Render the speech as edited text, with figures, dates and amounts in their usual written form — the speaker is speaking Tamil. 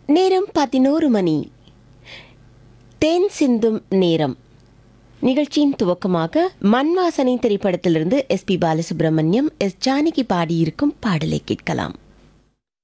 நேரம் 11 மணி. தேன் சிந்தும் நேரம் நிகழ்ச்சியின் துவக்கமாக மண் வாசனை திரைப்படத்திலிருந்து எஸ்பி பாலசுப்ரமணியம், எஸ் ஜானகி பாடியிருக்கும் பாடலை கேட்கலாம்.